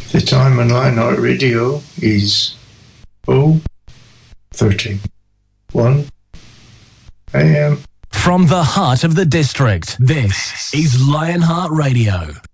The time on Lionheart Radio is 0:31 a.m. From the heart of the district, this is Lionheart Radio.